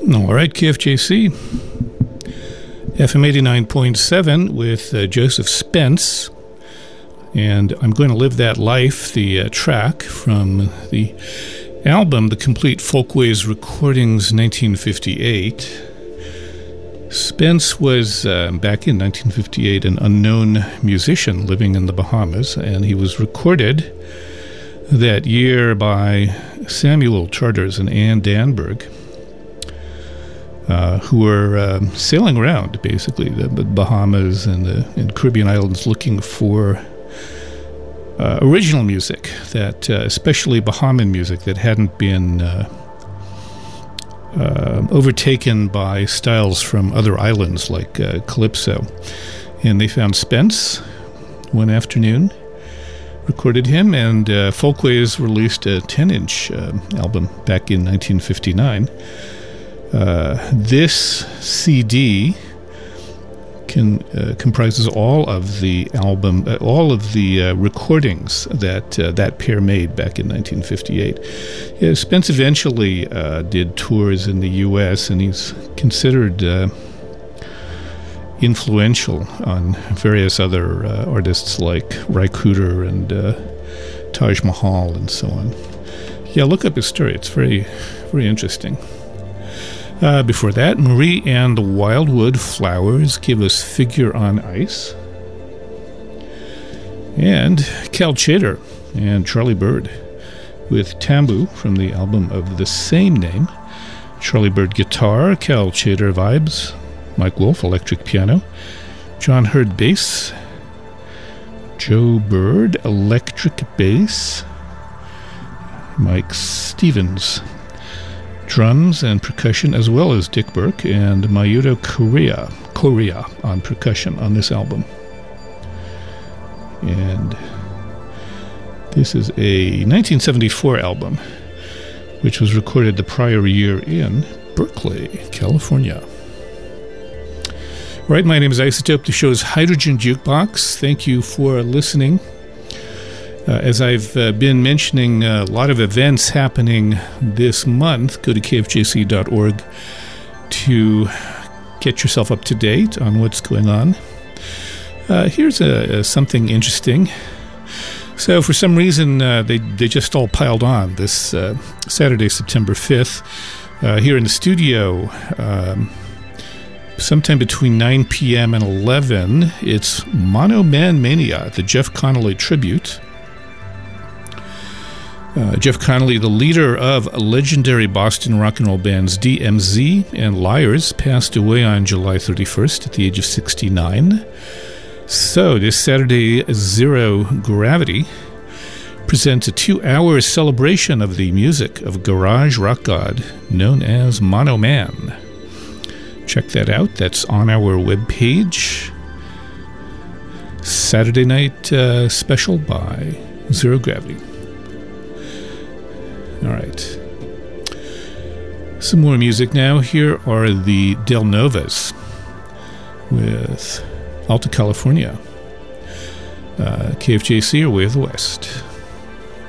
All right, KFJC, FM 89.7 with Joseph Spence, and I'm Going to Live That Life, the track from the album, The Complete Folkways Recordings, 1958. Spence was, back in 1958, an unknown musician living in the Bahamas, and he was recorded that year by Samuel Charters and Ann Danberg, who were sailing around, basically, the Bahamas and Caribbean islands looking for original music, that especially Bahamian music that hadn't been overtaken by styles from other islands like Calypso. And they found Spence one afternoon, recorded him, and Folkways released a 10-inch album back in 1959. This CD comprises all of the album, all of the recordings that that pair made back in 1958. Yeah, Spence eventually did tours in the U.S., and he's considered influential on various other artists like Ry Cooder and Taj Mahal and so on. Yeah, look up his story. It's very, very interesting. Before that, Marie and the Wildwood Flowers give us Figure on Ice. And Cal Tjader and Charlie Bird with Tambu from the album of the same name. Charlie Bird guitar, Cal Tjader vibes, Mike Wolf electric piano, John Hurd bass, Joe Bird electric bass, Mike Stevens drums and percussion, as well as Dick Burke and Mayuto Korea on percussion on this album. And this is a 1974 album, which was recorded the prior year in Berkeley, California. Right, my name is Isotope. The show is Hydrogen Jukebox. Thank you for listening. As I've been mentioning, a lot of events happening this month. Go to kfjc.org to get yourself up to date on what's going on. Here's something interesting. So for some reason, they just all piled on this Saturday, September 5th. Here in the studio, sometime between 9 p.m. and 11, it's Mono Man Mania, the Jeff Connolly tribute. Jeff Connolly, the leader of legendary Boston rock and roll bands DMZ and Liars, passed away on July 31st at the age of 69. So this Saturday, Zero Gravity presents a 2-hour celebration of the music of garage rock god known as Mono Man. Check that out. That's on our webpage. Saturday night special by Zero Gravity. All right. Some more music now. Here are the Del Novas with Alta California. KFJC, or Way of the West.